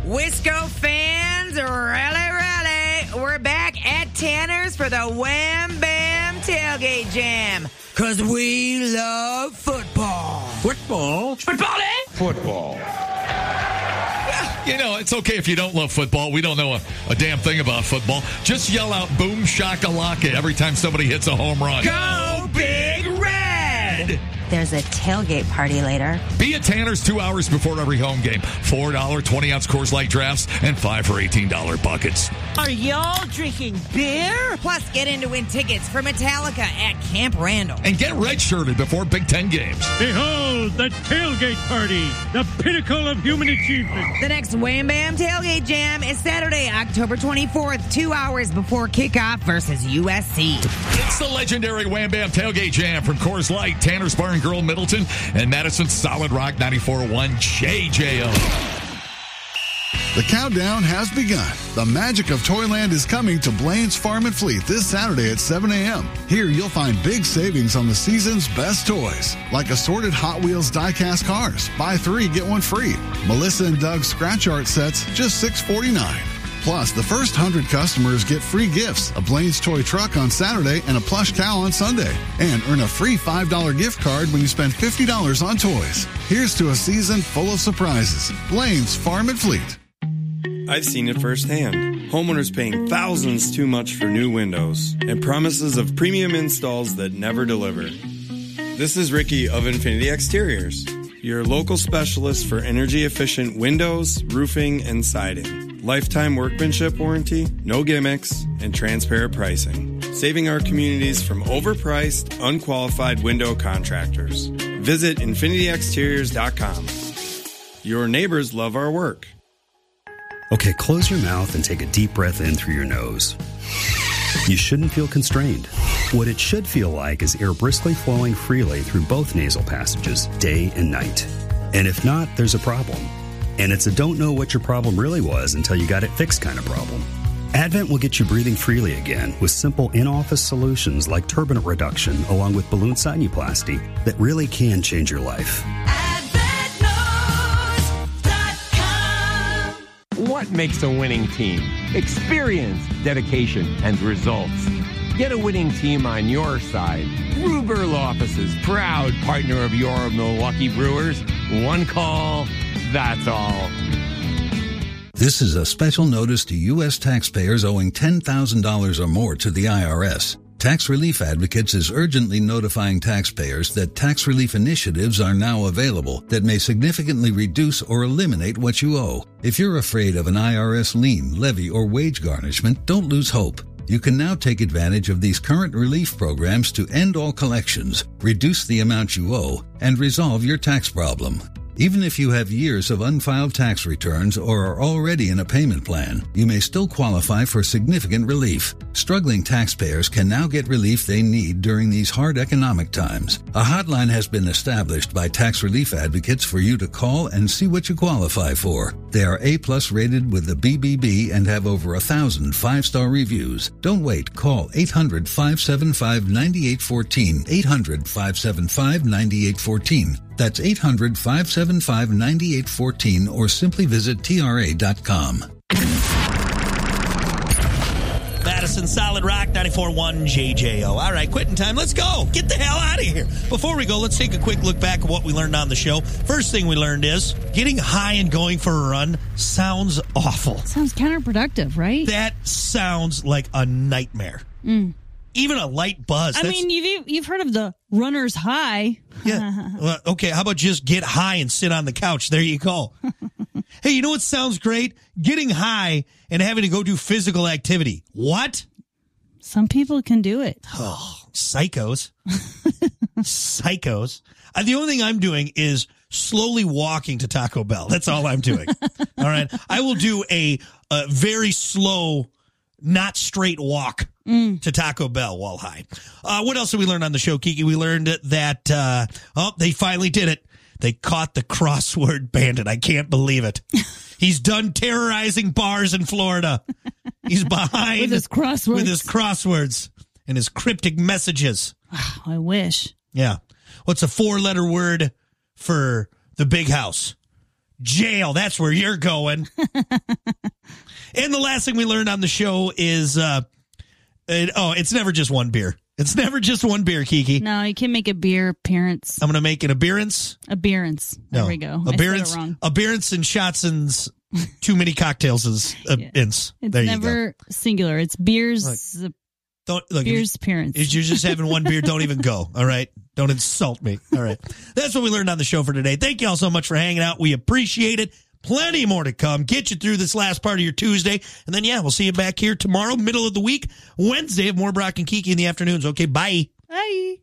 Wisco fans, rally. We're back at Tanner's for the Wham Bam Tailgate Jam. Because we love football. Football? Football, eh? Football. You know, it's okay if you don't love football. We don't know a damn thing about football. Just yell out boom shakalaka every time somebody hits a home run. Go Big Red! There's a tailgate party later. Be at Tanner's 2 hours before every home game. $4 20-ounce Coors Light drafts and 5 for $18 buckets. Are y'all drinking beer? Plus, get in to win tickets for Metallica at Camp Randall. And get redshirted before Big Ten games. Behold, the tailgate party, the pinnacle of human achievement. The next Wham Bam Tailgate Jam is Saturday, October 24th, 2 hours before kickoff versus USC. It's the legendary Wham Bam Tailgate Jam from Coors Light, Tanner's Bar and Grill, Middleton, and Madison's Solid Rock 94.1 JJO. The countdown has begun. The magic of Toyland is coming to Blaine's Farm and Fleet this Saturday at 7 a.m. Here you'll find big savings on the season's best toys, like assorted Hot Wheels die-cast cars. Buy 3, get 1 free. Melissa and Doug's scratch art sets, just $6.49. Plus, the first 100 customers get free gifts, a Blaine's Toy Truck on Saturday and a plush cow on Sunday. And earn a free $5 gift card when you spend $50 on toys. Here's to a season full of surprises. Blaine's Farm and Fleet. I've seen it firsthand. Homeowners paying thousands too much for new windows and promises of premium installs that never deliver. This is Ricky of Infinity Exteriors, your local specialist for energy-efficient windows, roofing, and siding. Lifetime workmanship warranty, no gimmicks, and transparent pricing. Saving our communities from overpriced, unqualified window contractors. Visit infinityexteriors.com. Your neighbors love our work. Okay, close your mouth and take a deep breath in through your nose. You shouldn't feel constrained. What it should feel like is air briskly flowing freely through both nasal passages, day and night. And if not, there's a problem. And it's a don't know what your problem really was until you got it fixed kind of problem. Advent will get you breathing freely again with simple in-office solutions like turbinate reduction along with balloon sinuplasty that really can change your life. What makes a winning team? Experience, dedication, and results. Get a winning team on your side. Gruber Law Offices, proud partner of your Milwaukee Brewers. One call, that's all. This is a special notice to U.S. taxpayers owing $10,000 or more to the IRS. Tax Relief Advocates is urgently notifying taxpayers that tax relief initiatives are now available that may significantly reduce or eliminate what you owe. If you're afraid of an IRS lien, levy, or wage garnishment, don't lose hope. You can now take advantage of these current relief programs to end all collections, reduce the amount you owe, and resolve your tax problem. Even if you have years of unfiled tax returns or are already in a payment plan, you may still qualify for significant relief. Struggling taxpayers can now get relief they need during these hard economic times. A hotline has been established by Tax Relief Advocates for you to call and see what you qualify for. They are A+ rated with the BBB and have over 1,000 5-star reviews. Don't wait. Call 800-575-9814. 800-575-9814. That's 800-575-9814 or simply visit TRA.com. Madison Solid Rock 94.1 JJO. All right, quitting time. Let's go. Get the hell out of here. Before we go, let's take a quick look back at what we learned on the show. First thing we learned is getting high and going for a run sounds awful. Sounds counterproductive, right? That sounds like a nightmare. Even a light buzz. I mean, you've heard of the runner's high. Yeah. Well, okay, how about just get high and sit on the couch? There you go. Hey, you know what sounds great? Getting high and having to go do physical activity. What? Some people can do it. Oh, psychos. Psychos. The only thing I'm doing is slowly walking to Taco Bell. That's all I'm doing. All right. I will do a very slow, not straight walk to Taco Bell while high. What else did we learn on the show, Kiki? We learned that, they finally did it. They caught the crossword bandit. I can't believe it. He's done terrorizing bars in Florida. He's behind with his crosswords and his cryptic messages. I wish. Yeah. What's a 4-letter word for the big house? Jail. That's where you're going. And the last thing we learned on the show is, it's never just one beer. It's never just one beer, Kiki. No, you can make a beer appearance. I'm going to make an appearance. Appearance. There we go. Appearance. I said it wrong. Appearance and shots and too many cocktails is It's there never singular. It's beers. Beer's appearance. If you're just having one beer, don't even go. All right. Don't insult me. All right. That's what we learned on the show for today. Thank you all so much for hanging out. We appreciate it. Plenty more to come. Get you through this last part of your Tuesday. And then, we'll see you back here tomorrow, middle of the week, Wednesday, of more Brock and Kiki in the afternoons. Okay, bye. Bye.